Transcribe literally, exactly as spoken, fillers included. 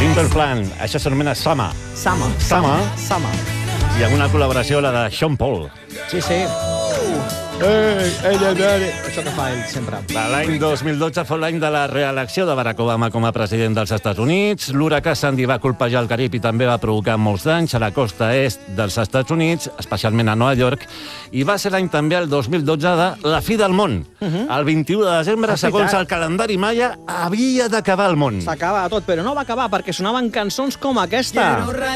Simple Plan, això s'anomena Summer. Sama. Sama. Sama. I amb una col·laboració, la de Sean Paul. Sí, sí. Ei, ei, ei, ei. Això que fa ell, sempre. L'any dos mil dotze fou l'any de la reelecció de Barack Obama com a president dels Estats Units. L'huracà Sandy va colpejar el Carib i també va provocar molts danys a la costa est dels Estats Units, especialment a Nova York, i va ser l'any també, el dos mil dotze, de la fi del món. Uh -huh. El vint-i-u de desembre, segons el calendari maia, havia d'acabar el món. S'acaba tot, però no va acabar perquè sonaven cançons com aquesta.